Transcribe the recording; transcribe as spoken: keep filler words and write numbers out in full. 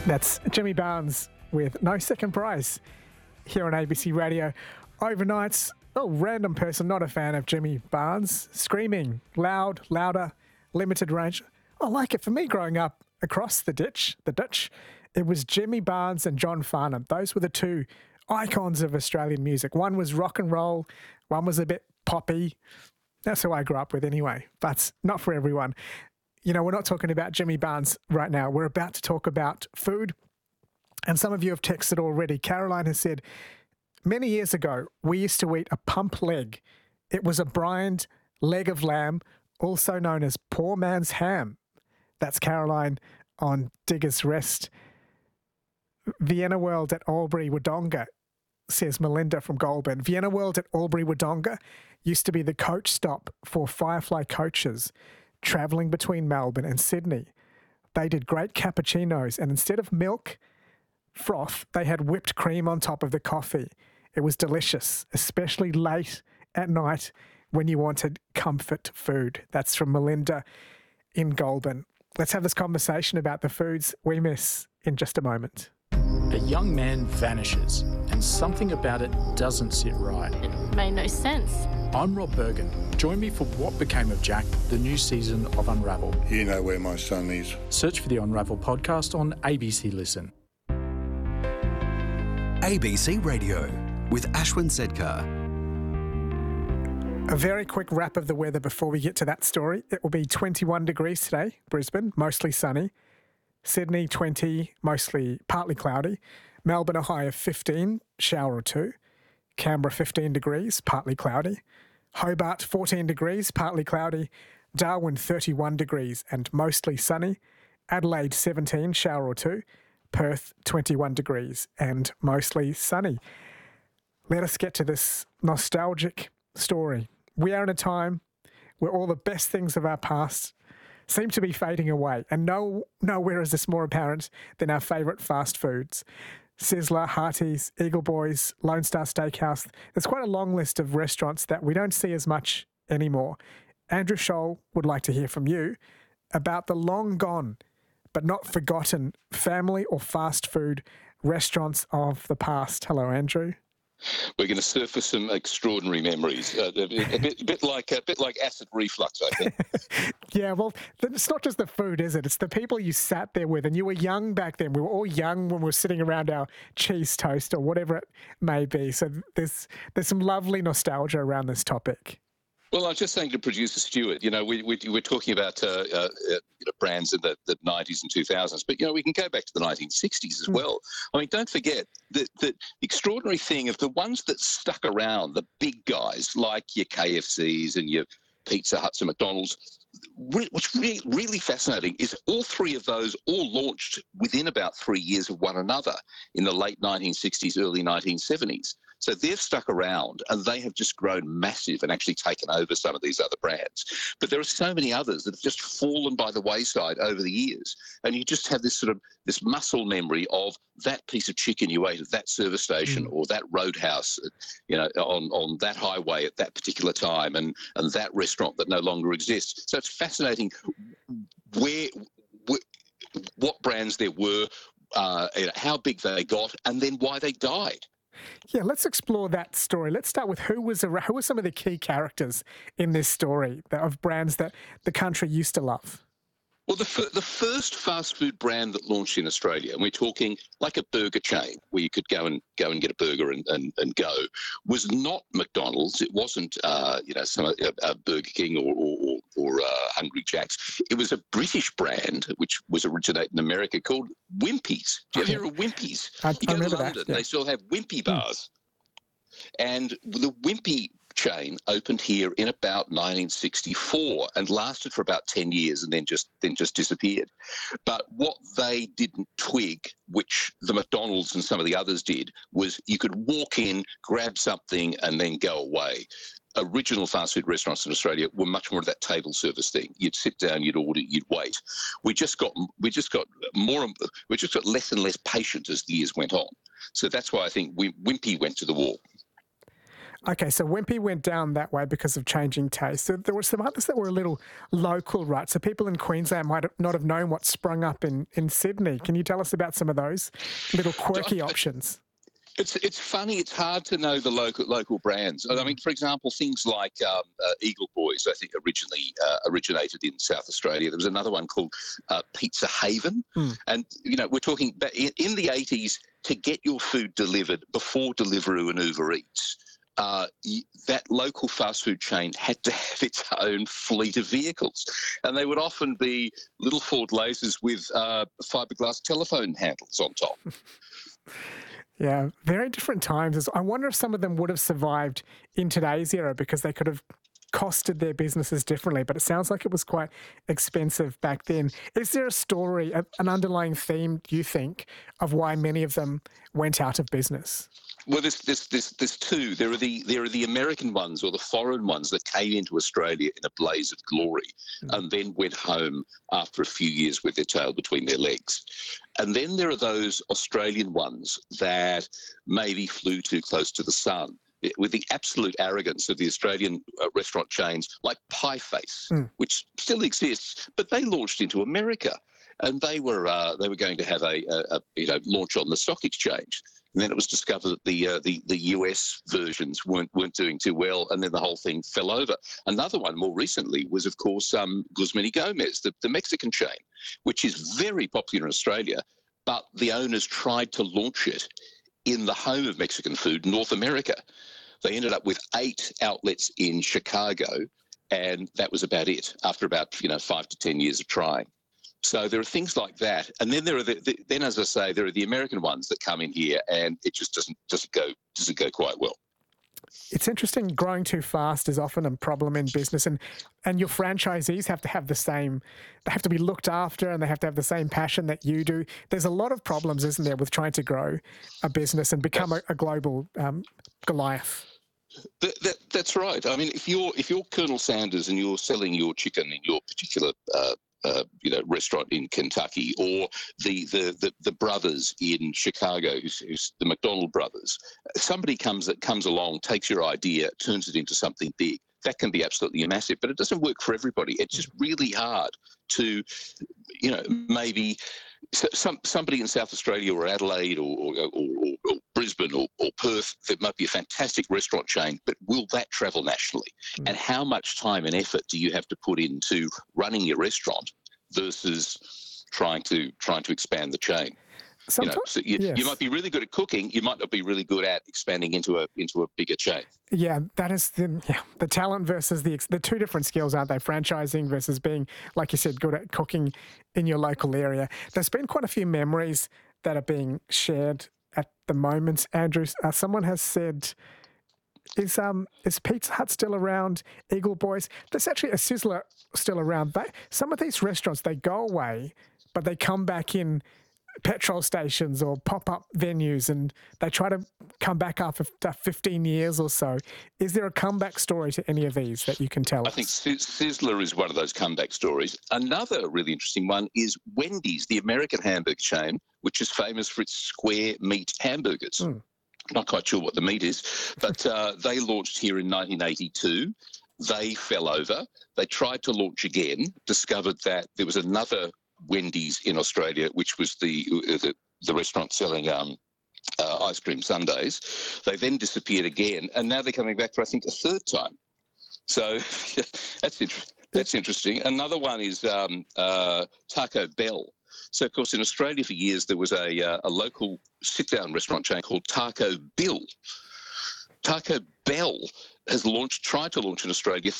That's Jimmy Barnes with No Second Prize here on A B C Radio. Overnights, oh, random person, not a fan of Jimmy Barnes, screaming loud, louder, limited range. I like it. For me, growing up across the ditch, the ditch, it was Jimmy Barnes and John Farnham. Those were the two icons of Australian music. One was rock and roll, one was a bit poppy. That's who I grew up with anyway, but not for everyone. You know, we're not talking about Jimmy Barnes right now. We're about to talk about food. And some of you have texted already. Caroline has said, many years ago, we used to eat a pump leg. It was a brined leg of lamb, also known as poor man's ham. That's Caroline on Diggers Rest. Vienna World at Albury Wodonga, says Melinda from Goulburn. Vienna World at Albury Wodonga used to be the coach stop for Firefly coaches travelling between Melbourne and Sydney. They did great cappuccinos, and instead of milk froth, they had whipped cream on top of the coffee. It was delicious, especially late at night when you wanted comfort food. That's from Melinda in Goulburn. Let's have this conversation about the foods we miss in just a moment. A young man vanishes, and something about it doesn't sit right. It made no sense. I'm Rob Bergen. Join me for What Became of Jack, the new season of Unravel. You know where my son is. Search for the Unravel podcast on A B C Listen. A B C Radio with Ashwin Sedkar. A very quick wrap of the weather before we get to that story. It will be twenty-one degrees today, Brisbane, mostly sunny. Sydney, twenty, mostly partly cloudy. Melbourne, a high of fifteen, shower or two. Canberra, fifteen degrees, partly cloudy. Hobart, fourteen degrees, partly cloudy. Darwin, thirty-one degrees and mostly sunny. Adelaide, seventeen, shower or two. Perth, twenty-one degrees and mostly sunny. Let us get to this nostalgic story. We are in a time where all the best things of our past seem to be fading away, and no, nowhere is this more apparent than our favourite fast foods. Sizzler, Hearties, Eagle Boys, Lone Star Steakhouse. There's quite a long list of restaurants that we don't see as much anymore. Andrew Scholl would like to hear from you about the long gone but not forgotten family or fast food restaurants of the past. Hello, Andrew. We're going to surface some extraordinary memories, uh, a, bit, a, bit, a bit like a bit like acid reflux, I think. Yeah, well, it's not just the food, is it? It's the people you sat there with, and you were young back then. We were all young when we were sitting around our cheese toast or whatever it may be. So there's there's some lovely nostalgia around this topic. Well, I was just saying to producer Stuart, you know, we, we, we're talking about uh, uh, you know, brands in the, the nineties and two thousands, but, you know, we can go back to the nineteen sixties as well. I mean, don't forget that, that the extraordinary thing of the ones that stuck around, the big guys like your K F Cs and your Pizza Huts and McDonald's, re- what's really, really fascinating is all three of those all launched within about three years of one another in the late nineteen sixties, early nineteen seventies. So they've stuck around and they have just grown massive and actually taken over some of these other brands. But there are so many others that have just fallen by the wayside over the years. And you just have this sort of this muscle memory of that piece of chicken you ate at that service station mm. or that roadhouse, you know, on, on that highway at that particular time and, and that restaurant that no longer exists. So it's fascinating where, where what brands there were, uh, how big they got, and then why they died. Yeah, let's explore that story. Let's start with who was who were some of the key characters in this story of brands that the country used to love. Well, the, f- the first fast food brand that launched in Australia, and we're talking like a burger chain where you could go and go and get a burger and, and, and go, was not McDonald's. It wasn't, uh, you know, some uh, uh, Burger King or or, or uh, Hungry Jack's. It was a British brand which was originated in America called Wimpy's. Do you ever hear of Wimpy's? I, you I go to London, that, yeah. they still have Wimpy bars. Mm. And the Wimpy chain opened here in about nineteen sixty-four and lasted for about ten years and then just then just disappeared. But what they didn't twig, which the McDonald's and some of the others did, was you could walk in, grab something and then go away. Original fast food restaurants in Australia were much more of that table service thing. You'd sit down, you'd order, you'd wait. We just got we just got more we just got less and less patient as the years went on. So that's why I think we, Wimpy went to the wall. Okay, so Wimpy went down that way because of changing taste. So there were some others that were a little local, right? So people in Queensland might have not have known what sprung up in, in Sydney. Can you tell us about some of those little quirky options? It's it's funny. It's hard to know the local local brands. I mean, for example, things like um, uh, Eagle Boys, I think originally uh, originated in South Australia. There was another one called uh, Pizza Haven, mm. and you know we're talking about in, in the eighties to get your food delivered before Deliveroo and Uber Eats. Uh, that local fast food chain had to have its own fleet of vehicles, and they would often be little Ford Lasers with uh, fiberglass telephone handles on top. Yeah, very different times. I wonder if some of them would have survived in today's era because they could have costed their businesses differently, but it sounds like it was quite expensive back then. Is there a story, an underlying theme, do you think, of why many of them went out of business? Well, there's, there's, there's, there's two. There are the there are the American ones or the foreign ones that came into Australia in a blaze of glory mm. and then went home after a few years with their tail between their legs. And then there are those Australian ones that maybe flew too close to the sun, with the absolute arrogance of the Australian uh, restaurant chains like Pie Face, mm. which still exists, but they launched into America, and they were uh, they were going to have a, a, a you know launch on the stock exchange. And then it was discovered that the uh, the the U S versions weren't weren't doing too well, and then the whole thing fell over. Another one more recently was, of course, um, Guzman y Gomez, the, the Mexican chain, which is very popular in Australia, but the owners tried to launch it in the home of Mexican food, North America. They ended up with eight outlets in Chicago, and that was about it after about you know five to ten years of trying. So there are things like that, and then there are the, the, then, as I say, there are the American ones that come in here, and it just doesn't doesn't go doesn't go quite well. It's interesting. Growing too fast is often a problem in business, and and your franchisees have to have the same. They have to be looked after, and they have to have the same passion that you do. There's a lot of problems, isn't there, with trying to grow a business and become a, a global um, Goliath. That, that, that's right. I mean, if you're if you're Colonel Sanders and you're selling your chicken in your particular uh, Uh, you know, restaurant in Kentucky, or the the the, the brothers in Chicago, who's, who's the McDonald brothers. Somebody comes that comes along, takes your idea, turns it into something big. That can be absolutely massive, but it doesn't work for everybody. It's just really hard to, you know, maybe some somebody in South Australia or Adelaide or or, or, or Brisbane or, or Perth that might be a fantastic restaurant chain, but will that travel nationally? Mm. And how much time and effort do you have to put into running your restaurant versus trying to trying to expand the chain? Sometimes, you know, so you, yes. you might be really good at cooking. You might not be really good at expanding into a into a bigger chain. Yeah, that is the yeah, the talent versus the the two different skills, aren't they? Franchising versus being, like you said, good at cooking in your local area. There's been quite a few memories that are being shared at the moment. Andrew, uh, someone has said, "Is um is Pizza Hut still around? Eagle Boys? There's actually a Sizzler still around. They, some of these restaurants, they go away, but they come back in." Petrol stations or pop-up venues, and they try to come back after fifteen years or so. Is there a comeback story to any of these that you can tell us? I think Sizzler is one of those comeback stories. Another really interesting one is Wendy's, the American hamburger chain, which is famous for its square meat hamburgers. Mm. Not quite sure what the meat is, but uh, they launched here in nineteen eighty-two. They fell over. They tried to launch again, discovered that there was another Wendy's in Australia, which was the the, the restaurant selling um, uh, ice cream sundaes. They then disappeared again, and now they're coming back for, I think, a third time. So that's inter- that's interesting. Another one is um, uh, Taco Bell. So, of course, in Australia for years there was a uh, a local sit-down restaurant chain called Taco Bill. Taco Bell has launched, tried to launch in Australia